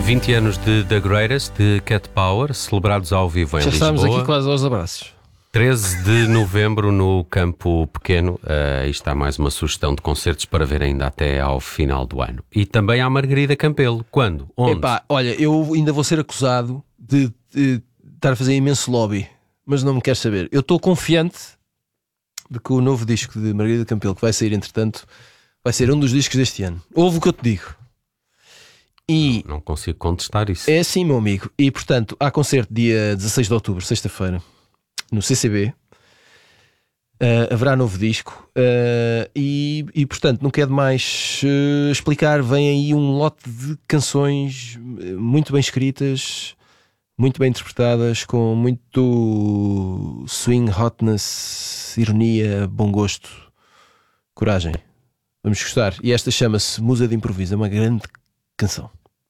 20 anos de The Greatest, de Cat Power, celebrados ao vivo em Já Lisboa. estamos aqui quase aos abraços. 13 de novembro no Campo Pequeno. Aí está mais uma sugestão de concertos para ver ainda até ao final do ano. E também há Margarida Campelo. Quando? Onde? Epá, olha, eu ainda vou ser acusado de estar a fazer imenso lobby, mas não me quero saber. Eu estou confiante de que o novo disco de Margarida Campelo, que vai sair entretanto, vai ser um dos discos deste ano. Ouve o que eu te digo. E não consigo contestar isso. é assim, meu amigo. E portanto, há concerto dia 16 de outubro, sexta-feira, no CCB. Haverá novo disco. E portanto, não quero mais explicar. Vem aí um lote de canções muito bem escritas, muito bem interpretadas, com muito swing, hotness, ironia, bom gosto, coragem. Vamos gostar. E esta chama-se Musa de Improviso. É uma grande canção.